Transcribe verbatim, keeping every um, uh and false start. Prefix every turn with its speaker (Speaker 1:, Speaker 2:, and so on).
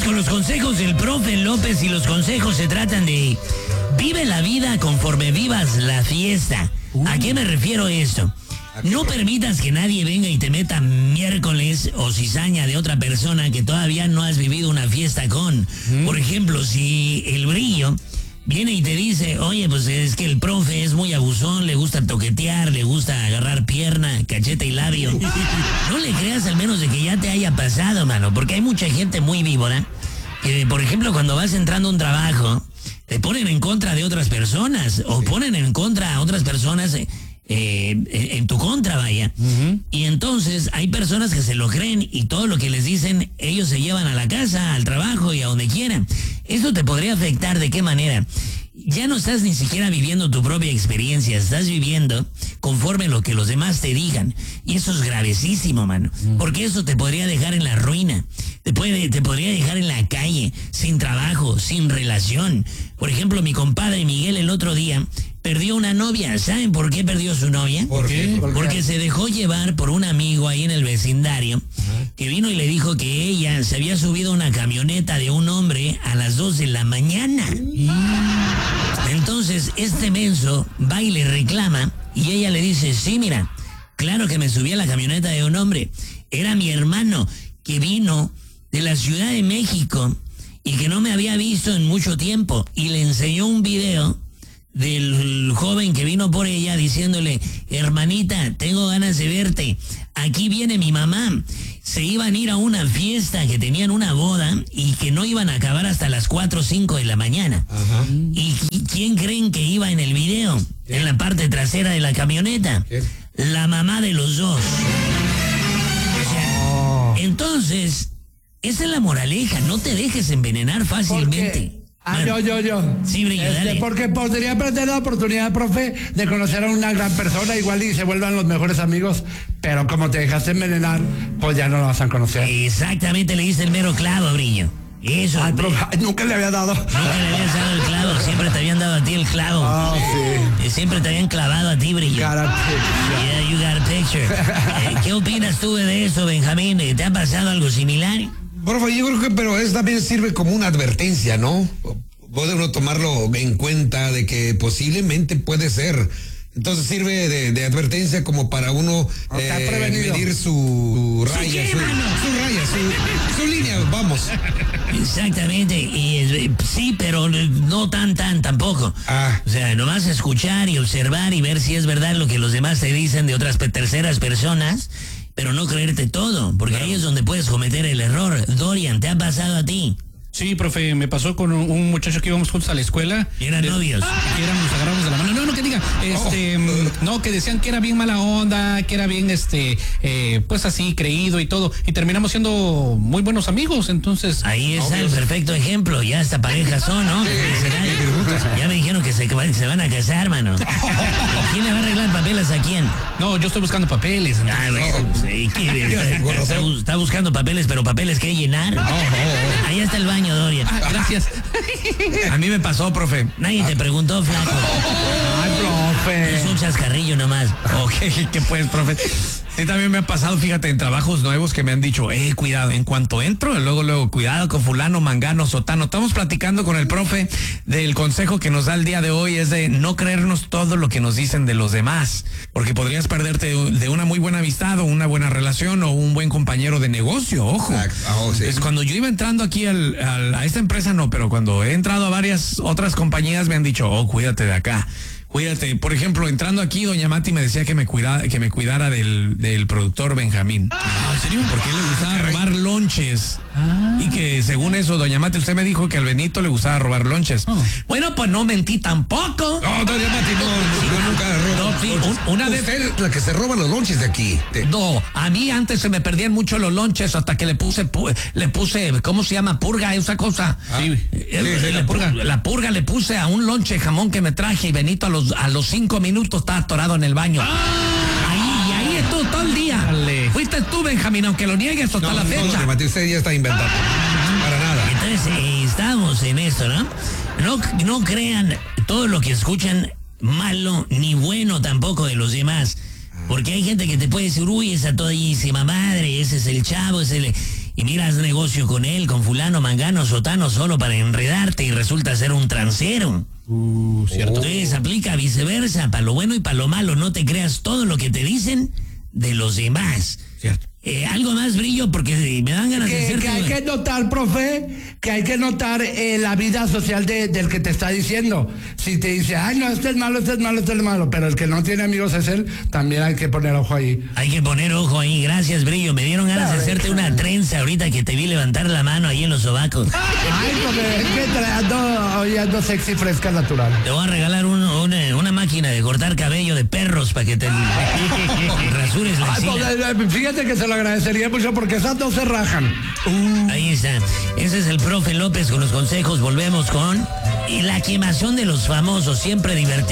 Speaker 1: con los consejos del profe López y los consejos se tratan de vive la vida conforme vivas la fiesta. ¿A qué me refiero esto? No permitas que nadie venga y te meta miércoles o cizaña de otra persona que todavía no has vivido una fiesta con. Por ejemplo, si el Brillo viene y te dice, oye, pues es que el profe es muy abusón, le gusta toquetear, le gusta agarrar pierna, cachete y labio. No le creas al menos de que ya te haya pasado, mano, porque hay mucha gente muy víbora que, por ejemplo, cuando vas entrando a un trabajo, te ponen en contra de otras personas o ponen en contra a otras personas eh, eh, en tu contra, vaya. Uh-huh. Y entonces hay personas que se lo creen y todo lo que les dicen ellos se llevan a la casa, al trabajo y a donde quieran. Esto te podría afectar ¿de qué manera? Ya no estás ni siquiera viviendo tu propia experiencia, estás viviendo conforme lo que los demás te digan. Y eso es gravesísimo, mano. Porque eso te podría dejar en la ruina. Te, puede, te podría dejar en la calle, sin trabajo, sin relación. Por ejemplo, mi compadre Miguel el otro día perdió una novia. ¿Saben por qué perdió su novia?
Speaker 2: ¿Por qué?
Speaker 1: Porque se dejó llevar por un amigo ahí en el vecindario que vino y le dijo que ella se había subido a una camioneta de un hombre a las dos de la mañana. Entonces este menso va y le reclama y ella le dice, sí, mira, claro que me subí a la camioneta de un hombre. Era mi hermano que vino de la Ciudad de México y que no me había visto en mucho tiempo y le enseñó un video del joven que vino por ella diciéndole, hermanita, tengo ganas de verte, aquí viene mi mamá. Se iban a ir a una fiesta que tenían una boda y que no iban a acabar hasta las cuatro o cinco de la mañana. Ajá. ¿Y quién creen que iba en el video? ¿Qué? En la parte trasera de la camioneta. ¿Qué? La mamá de los dos. O sea, oh. Entonces, esa es la moraleja, no te dejes envenenar fácilmente.
Speaker 3: Ah, bueno, yo, yo, yo.
Speaker 1: Sí, Brillo, este,
Speaker 3: dale. Porque podría perder la oportunidad, profe, de conocer a una gran persona, igual y se vuelvan los mejores amigos, pero como te dejaste envenenar, pues ya no lo vas a conocer.
Speaker 1: Exactamente, le diste el mero clavo, Brillo. Eso.
Speaker 3: Ay, profe, ay, nunca le había dado.
Speaker 1: Nunca le habías dado el clavo, siempre te habían dado a ti el clavo.
Speaker 3: Ah, oh, sí.
Speaker 1: Siempre te habían clavado a ti, Brillo.
Speaker 3: Got a picture.
Speaker 1: Yeah, you got a picture. eh, ¿Qué opinas tú de eso, Benjamín? ¿Te ha pasado algo similar?
Speaker 2: Profe, yo creo que, pero eso también sirve como una advertencia, ¿no? Puede uno tomarlo en cuenta de que posiblemente puede ser. Entonces sirve de, de advertencia como para uno eh, medir su, su raya, su, su raya, su, su línea, vamos.
Speaker 1: Exactamente, y sí, pero no tan, tan, tampoco. Ah. O sea, nomás escuchar y observar y ver si es verdad lo que los demás te dicen de otras terceras personas, pero no creerte todo, porque claro, ahí es donde puedes cometer el error. Dorian, ¿te ha pasado a ti?
Speaker 4: Sí, profe, me pasó con un, un muchacho que íbamos juntos a la escuela.
Speaker 1: Y eran
Speaker 4: de,
Speaker 1: novios.
Speaker 4: Que éramos, nos agarramos de la mano. No, no, que diga, este, oh. no, que decían que era bien mala onda, que era bien, este, eh, pues así, creído y todo. Y terminamos siendo muy buenos amigos, entonces.
Speaker 1: Ahí está el perfecto ejemplo, ya hasta pareja son, ¿no? Ya me dijeron que se, que se van a casar, mano. ¿Quién le va a arreglar papeles a quién?
Speaker 4: No, yo estoy buscando papeles.
Speaker 1: Ah, bueno, no. Sí, está, está, está buscando papeles, pero papeles que llenar. Oh, oh, oh. Ahí está el baño. Dorian.
Speaker 4: Ah, gracias.
Speaker 5: A mí me pasó, profe.
Speaker 1: Nadie te preguntó, flaco.
Speaker 3: Ay, profe.
Speaker 1: Es un chascarrillo nomás.
Speaker 5: Ok, ¿qué pues, profe? Sí, también me ha pasado, fíjate, en trabajos nuevos que me han dicho, eh, cuidado, en cuanto entro, luego, luego, cuidado con fulano, mangano, sotano. Estamos platicando con el profe del consejo que nos da el día de hoy, es de no creernos todo lo que nos dicen de los demás, porque podrías perderte de una muy buena amistad o una buena relación o un buen compañero de negocio, ojo. Oh, sí. Es cuando yo iba entrando aquí al, al, a esta empresa, no, pero cuando he entrado a varias otras compañías me han dicho, oh, cuídate de acá. Cuídate, por ejemplo, entrando aquí, doña Mati me decía que me cuidara, que me cuidara del, del productor Benjamín.
Speaker 4: Ah, ¿en serio?
Speaker 5: Porque él le gustaba robar lonches. Ah. Y que según eso, doña Mati, usted me dijo que al Benito le gustaba robar lonches. Oh. Bueno, pues no mentí tampoco.
Speaker 2: No, doña Mati, no, sí, yo nunca robo.
Speaker 5: No, sí, un, una
Speaker 2: vez la que se roban los lonches de aquí.
Speaker 5: No, a mí antes se me perdían mucho los lonches hasta que le puse, pu, le puse, ¿cómo se llama? Purga, esa cosa.
Speaker 4: Ah. Sí,
Speaker 5: el, sí, sí, la purga. La purga le puse a un lonche jamón que me traje y Benito a los a los cinco minutos estaba atorado en el baño.
Speaker 4: Ah.
Speaker 5: Ahí, y ahí estuvo todo el día. Dale. Fuiste tú, Benjamín, aunque lo niegues hasta
Speaker 2: no,
Speaker 5: la fecha.
Speaker 2: No, Mati, usted ya está inventando. Ah. Para nada.
Speaker 1: Entonces, eh, estamos en esto, ¿no? ¿no? No crean todo lo que escuchan malo ni bueno tampoco de los demás. Porque hay gente que te puede decir, uy, esa todísima madre, ese es el chavo, ese es el... y miras negocio con él, con fulano, mangano, sotano, solo para enredarte y resulta ser un transero.
Speaker 4: Uh, cierto.
Speaker 1: Entonces aplica viceversa, para lo bueno y para lo malo. No te creas todo lo que te dicen de los demás.
Speaker 5: Cierto.
Speaker 1: Eh, algo más, Brillo, porque me dan ganas de
Speaker 3: Que,
Speaker 1: hacerte...
Speaker 3: que hay que notar, profe, que hay que notar eh, la vida social de, del que te está diciendo. Si te dice, ay, no, este es malo, este es malo, este es malo, pero el que no tiene amigos es él, también hay que poner ojo ahí.
Speaker 1: Hay que poner ojo ahí. Gracias, Brillo. Me dieron ganas de hacerte una trenza ahorita que te vi levantar la mano ahí en los sobacos.
Speaker 3: Ay, porque es que tra- ando, hoy ando sexy, fresca, natural.
Speaker 1: Te voy a regalar un- una, una máquina de cortar cabello de perros para que te rasures la
Speaker 3: Ay,
Speaker 1: axila.
Speaker 3: pues, fíjate que se lo agradecería mucho porque esas dos se rajan.
Speaker 1: Ahí está. Ese es el profe López con los consejos. Volvemos con y la quemación de los famosos, siempre divertido.